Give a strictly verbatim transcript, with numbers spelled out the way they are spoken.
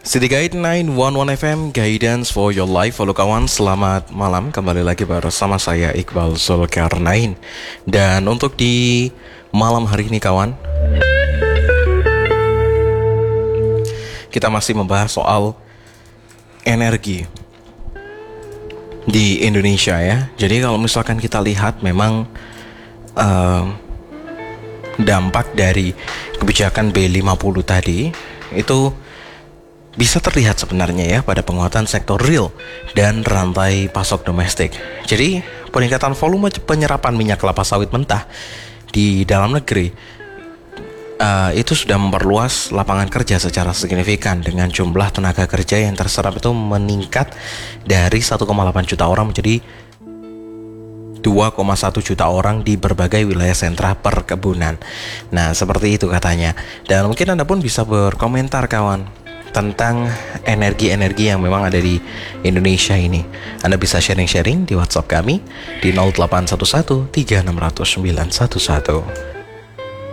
City Guide sembilan satu satu F M, Guidance for your life. Halo kawan, selamat malam. Kembali lagi bersama saya Iqbal Zulkarnain. Dan untuk di malam hari ini kawan, kita masih membahas soal energi di Indonesia ya. Jadi kalau misalkan kita lihat memang uh, dampak dari kebijakan B lima puluh tadi itu bisa terlihat sebenarnya ya pada penguatan sektor real dan rantai pasok domestik. Jadi peningkatan volume penyerapan minyak kelapa sawit mentah di dalam negeri uh, itu sudah memperluas lapangan kerja secara signifikan, dengan jumlah tenaga kerja yang terserap itu meningkat dari satu koma delapan juta orang menjadi dua koma satu juta orang di berbagai wilayah sentra perkebunan. Nah, seperti itu katanya. Dan mungkin Anda pun bisa berkomentar kawan tentang energi-energi yang memang ada di Indonesia ini. Anda bisa sharing-sharing di WhatsApp kami di nol delapan satu satu tiga enam nol nol sembilan satu satu.